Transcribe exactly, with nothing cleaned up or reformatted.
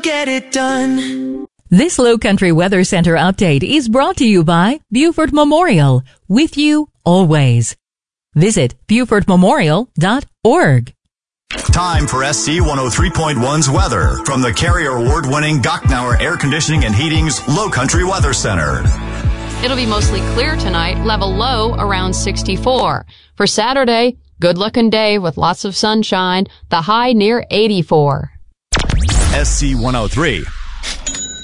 get it done. This Low Country Weather Center update is brought to you by Buford Memorial, with you always. Visit Buford Memorial dot org. Time for S C one oh three point one's weather from the Carrier Award-winning Gochnauer Air Conditioning and Heating's Low Country Weather Center. It'll be mostly clear tonight, level low around sixty-four. For Saturday, good-looking day with lots of sunshine, the high near eighty-four. S C one oh three.